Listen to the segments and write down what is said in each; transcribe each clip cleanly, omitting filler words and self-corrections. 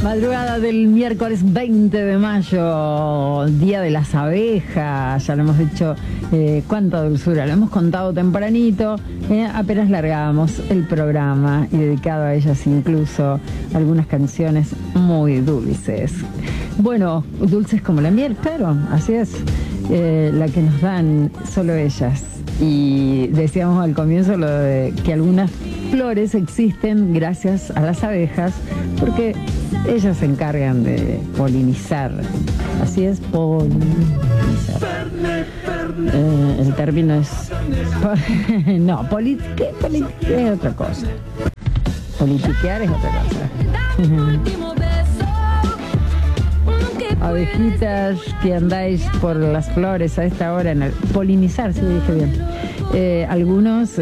Madrugada del miércoles 20 de mayo, Día de las Abejas, ya lo hemos dicho, cuánta dulzura, lo hemos contado tempranito, apenas largábamos el programa y dedicado a ellas incluso algunas canciones muy dulces. Bueno, dulces como la miel, claro, así es, la que nos dan solo ellas. Y decíamos al comienzo lo de que algunas flores existen gracias a las abejas, porque ellas se encargan de polinizar. Así es, polinizar. El término es... no, es otra cosa. Politiquear es otra cosa. Abejitas que andáis por las flores a esta hora, en el polinizar, si dije bien. Algunos...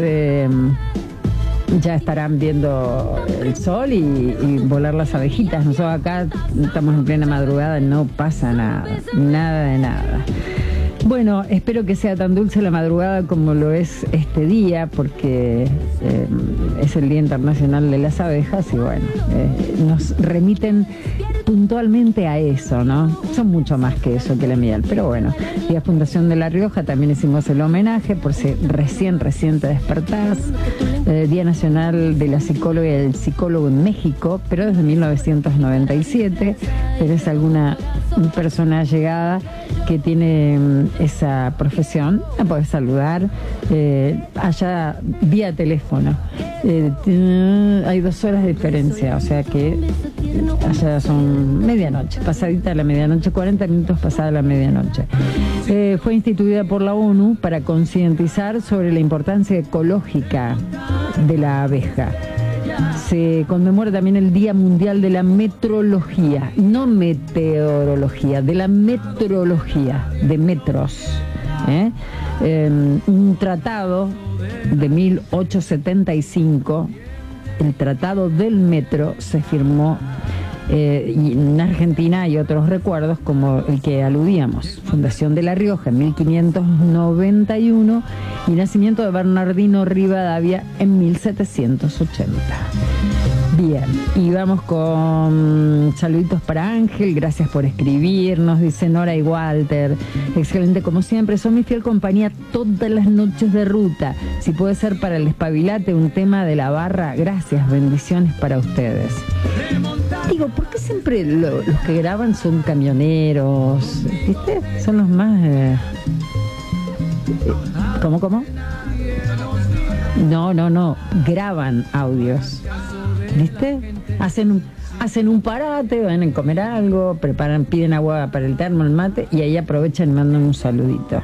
ya estarán viendo el sol y volar las abejitas. Nosotros acá estamos en plena madrugada, no pasa nada de nada. Bueno, espero que sea tan dulce la madrugada como lo es este día, porque es el Día Internacional de las Abejas y bueno, nos remiten puntualmente a eso, ¿no? Son mucho más que eso, que la miel, pero bueno, Día Fundación de La Rioja, también hicimos el homenaje por si recién te despertás. Día Nacional de la Psicóloga y el Psicólogo en México, pero desde 1997. ¿Tenés alguna persona allegada que tiene esa profesión? La podés saludar allá vía teléfono. Hay 2 horas de diferencia, o sea que allá son medianoche, pasadita la medianoche, 40 minutos pasada la medianoche. Fue instituida por la ONU para concientizar sobre la importancia ecológica de la abeja. Se conmemora también el Día Mundial de la Metrología, no meteorología, de la metrología, de metros. Un tratado de 1875, el Tratado del Metro, se firmó y en Argentina hay otros recuerdos como el que aludíamos, Fundación de La Rioja en 1591 y nacimiento de Bernardino Rivadavia en 1780. Bien, y vamos con saluditos para Ángel, gracias por escribirnos, dice Nora y Walter, excelente como siempre, son mi fiel compañía todas las noches de ruta, si puede ser para el espabilate un tema de la barra, gracias, bendiciones para ustedes. Digo, ¿por qué siempre los que graban son camioneros? ¿Viste? Son los más... ¿Cómo? No, graban audios. ¿Viste? Hacen un parate, van a comer algo, piden agua para el termo, el mate, y ahí aprovechan y mandan un saludito.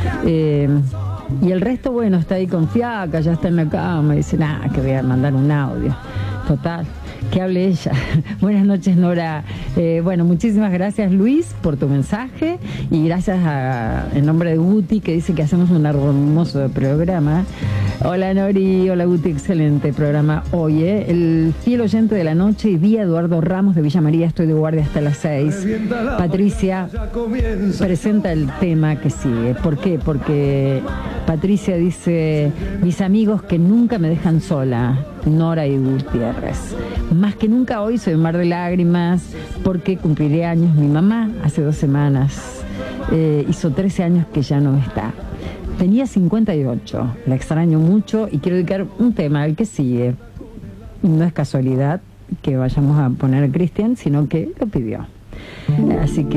Y el resto, bueno, está ahí con fiaca, ya está en la cama, y dice, que voy a mandar un audio. Total, que hable ella. Buenas noches, Nora. Bueno, muchísimas gracias, Luis, por tu mensaje, y gracias en nombre de Guti, que dice que hacemos un hermoso programa. Hola, Nori, hola, Guti, excelente programa hoy, El fiel oyente de la noche y día, Eduardo Ramos de Villa María, estoy de guardia hasta las 6. Patricia presenta el tema que sigue. ¿Por qué? Porque Patricia dice, mis amigos que nunca me dejan sola, Nora y Gutiérrez. Más que nunca hoy soy un mar de lágrimas porque cumpliré años mi mamá hace 2 semanas. Hizo 13 años que ya no está. Tenía 58, la extraño mucho y quiero dedicar un tema al que sigue. No es casualidad que vayamos a poner a Cristian, sino que lo pidió. Así que